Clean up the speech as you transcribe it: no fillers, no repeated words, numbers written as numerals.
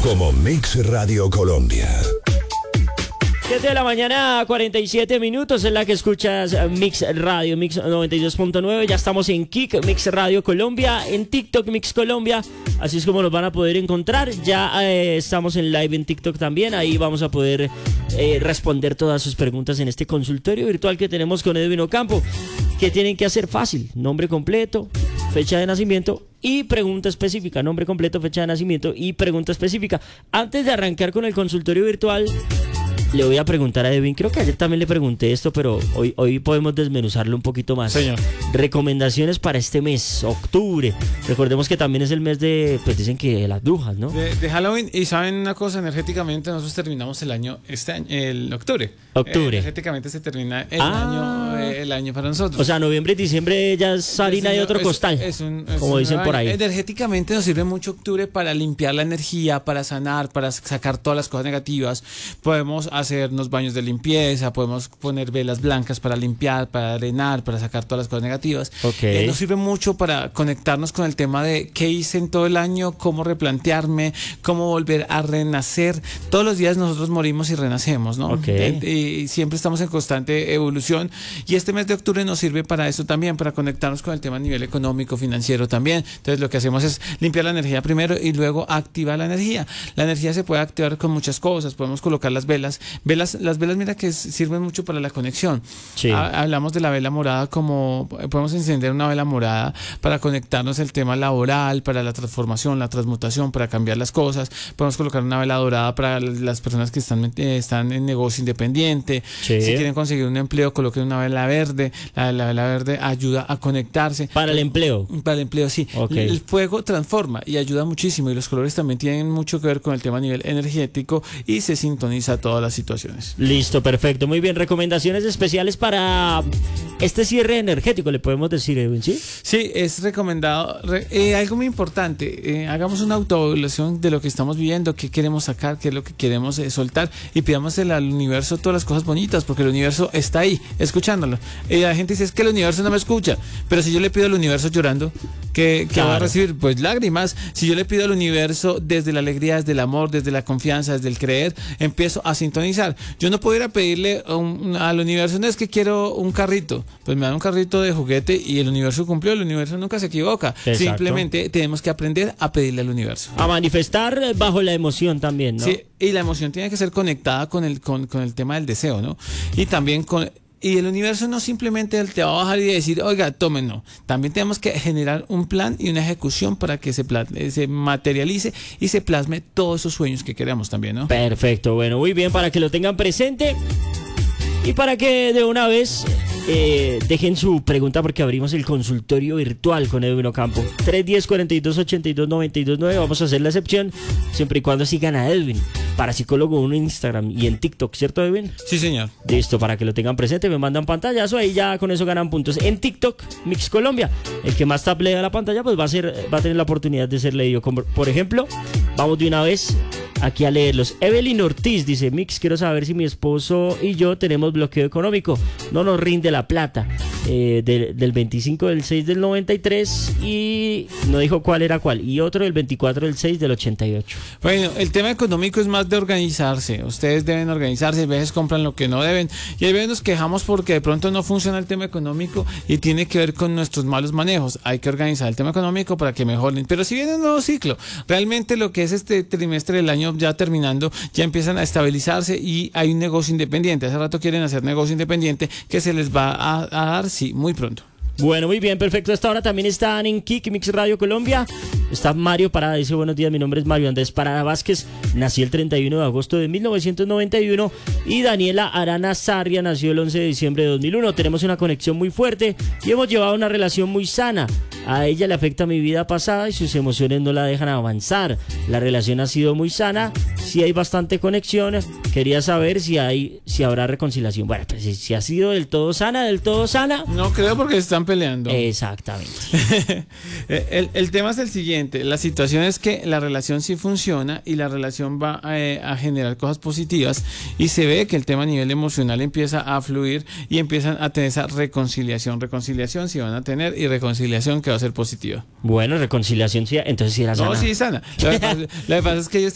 como Mix Radio Colombia. 7 de la mañana, 47 minutos en la que escuchas Mix Radio, Mix 92.9. Ya estamos en Kik, Mix Radio Colombia, en TikTok, Mix Colombia. Así es como nos van a poder encontrar. Ya estamos en live en TikTok también. Ahí vamos a poder responder todas sus preguntas en este consultorio virtual que tenemos con Edwin Ocampo. ¿Qué tienen que hacer? Fácil. Nombre completo, fecha de nacimiento y pregunta específica. Nombre completo, fecha de nacimiento y pregunta específica. Antes de arrancar con el consultorio virtual, le voy a preguntar a Edwin, creo que ayer también le pregunté esto, pero hoy podemos desmenuzarlo un poquito más. Señor. Recomendaciones para este mes, octubre. Recordemos que también es el mes de, pues dicen que de las brujas, ¿no? De Halloween. Y saben una cosa, energéticamente nosotros terminamos el año, el octubre. Energéticamente se termina el año para nosotros. O sea, noviembre y diciembre ya es harina de otro costal, como dicen por ahí. Energéticamente nos sirve mucho octubre para limpiar la energía, para sanar, para sacar todas las cosas negativas. Podemos hacernos baños de limpieza, podemos poner velas blancas para limpiar, para drenar, para sacar todas las cosas negativas. Nos sirve mucho para conectarnos con el tema de qué hice en todo el año, cómo replantearme, cómo volver a renacer. Todos los días nosotros morimos y renacemos, ¿no? Y siempre estamos en constante evolución, y este mes de octubre nos sirve para eso también, para conectarnos con el tema a nivel económico, financiero también. Entonces lo que hacemos es limpiar la energía primero y luego activar la energía. La energía se puede activar con muchas cosas. Podemos colocar las velas, mira que sirven mucho para la conexión. Sí. Hablamos de la vela morada, como podemos encender una vela morada para conectarnos el tema laboral, para la transformación, la transmutación, para cambiar las cosas. Podemos colocar una vela dorada para las personas que están en negocio independiente. Sí. Si quieren conseguir un empleo, coloquen una vela verde. La vela verde ayuda a conectarse. Para el empleo. Para el empleo, sí. El fuego transforma y ayuda muchísimo, y los colores también tienen mucho que ver con el tema a nivel energético, y se sintoniza todas las situaciones. Listo, perfecto, muy bien. Recomendaciones especiales para este cierre energético, le podemos decir, Edwin, ¿sí? Sí, es recomendado. Algo muy importante, hagamos una autoevaluación de lo que estamos viviendo, qué queremos sacar, qué es lo que queremos soltar, y pidámosle al universo todas las cosas bonitas, porque el universo está ahí, escuchándolo. La gente dice, es que el universo no me escucha, pero si yo le pido al universo llorando, ¿qué va a recibir? Pues lágrimas. Si yo le pido al universo desde la alegría, desde el amor, desde la confianza, desde el creer, empiezo a sintonizar. Yo no puedo ir a pedirle al universo, no es que quiero un carrito, pues me dan un carrito de juguete y el universo cumplió. El universo nunca se equivoca. Exacto. Simplemente tenemos que aprender a pedirle al universo. A manifestar bajo la emoción también, ¿no? Sí, y la emoción tiene que ser conectada con el tema del deseo, ¿no? Y también y el universo no simplemente te va a bajar y decir, oiga, tomen, no. También tenemos que generar un plan y una ejecución para que se materialice y se plasme todos esos sueños que queremos también, ¿no? Perfecto, bueno, muy bien, para que lo tengan presente y para que de una vez dejen su pregunta, porque abrimos el consultorio virtual con Edwin Ocampo. 310-4282-929. Vamos a hacer la excepción siempre y cuando sigan a Edwin, parapsicólogo en Instagram y en TikTok, ¿cierto, Edwin? Sí, señor. Listo, para que lo tengan presente, me mandan pantallazo, ahí ya con eso ganan puntos. En TikTok, Mix Colombia, el que más tablea la pantalla pues va a tener la oportunidad de ser leído. Por ejemplo, vamos de una vez aquí a leerlos. Evelyn Ortiz dice, Mix, quiero saber si mi esposo y yo tenemos bloqueo económico, no nos rinde la plata, del 25 del 6 del 93, y no dijo cuál era cuál, y otro del 24 del 6 del 88. Bueno, el tema económico es más de organizarse. Ustedes deben organizarse, a veces compran lo que no deben, y a veces nos quejamos porque de pronto no funciona el tema económico y tiene que ver con nuestros malos manejos. Hay que organizar el tema económico para que mejoren, pero si viene un nuevo ciclo, realmente lo que es este trimestre del año ya terminando, ya empiezan a estabilizarse y hay un negocio independiente. Hace rato quieren hacer negocio independiente que se les va a dar, sí, muy pronto. Bueno, muy bien, perfecto. Hasta ahora también están en Kik, Mix Radio Colombia. Está Mario Parada, dice, buenos días, mi nombre es Mario Andrés Parada Vázquez, nací el 31 de agosto de 1991, y Daniela Arana Sarria nació el 11 de diciembre de 2001. Tenemos una conexión muy fuerte y hemos llevado una relación muy sana. A ella le afecta mi vida pasada y sus emociones no la dejan avanzar. La relación ha sido muy sana, sí hay bastante conexión. Quería saber si habrá reconciliación. Bueno, pues si ha sido del todo sana. No creo, porque están peleando. Exactamente. El tema es el siguiente. La situación es que la relación sí funciona y la relación va a generar cosas positivas, y se ve que el tema a nivel emocional empieza a fluir y empiezan a tener esa reconciliación sí van a tener, y reconciliación que va a ser positiva. Bueno, reconciliación sí, entonces sí era sana. No, sí, sana. Lo que pasa es que ellos